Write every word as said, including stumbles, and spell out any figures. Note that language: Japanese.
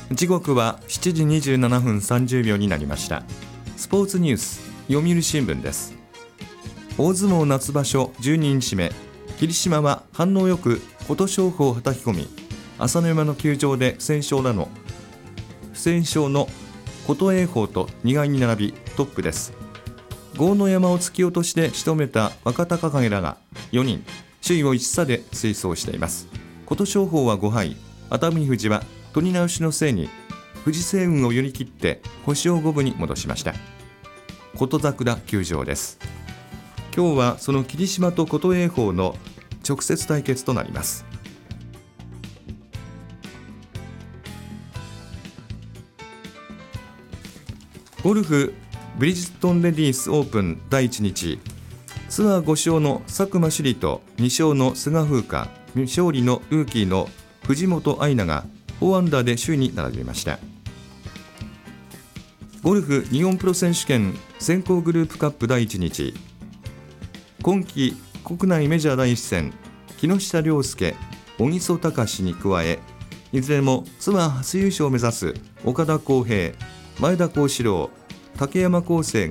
時刻はしちじにじゅうななふんさんじゅうびょうになりました。スポーツニュース読売新聞です。大相撲夏場所じゅうににちめ、霧島は反応よく琴勝峰をはたき込み、朝乃山の休場で不戦勝らの不戦勝の琴栄峰とにがいに並びトップです。豪ノ山を突き落として仕留めた若隆景らがよにん、首位をいちさで追走しています。琴勝峰はごはい、熱海富士は取り直しの末に富士星雲を寄り切って星を五分に戻しました。琴桜休場です。今日はその霧島と琴栄峰の直接対決となります。ゴルフブリヂストンレディースオープンだいいちにち、ツアーごしょうの佐久間朱莉とにしょうの菅風花、勝利のルーキーの藤本愛菜がよんアンダーで首位に並びました。ゴルフ日本プロ選手権選考グループカップだいいちにち、今季国内メジャー第一戦、木下稜介、小木曽隆に加え、いずれもツアー初優勝を目指す岡田浩平、前田幸四郎、竹山康生